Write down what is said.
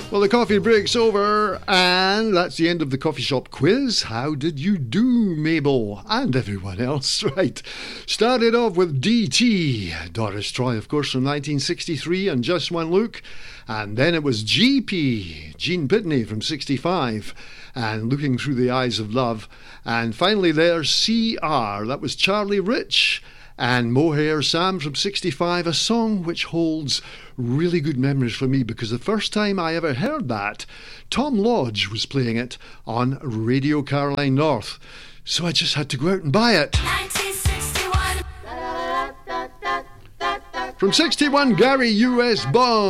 Well, the coffee break's over, and that's the end of the coffee shop quiz. How did you do, Mabel? And everyone else, right? Started off with DT, Doris Troy, of course, from 1963, and Just One Look. And then it was GP, Gene Pitney, from 65, and Looking Through the Eyes of Love. And finally there's CR, that was Charlie Rich, and Mohair Sam from 65, a song which holds really good memories for me because the first time I ever heard that, Tom Lodge was playing it on Radio Caroline North. So I just had to go out and buy it. 1961. From 61, Gary U.S. Bond.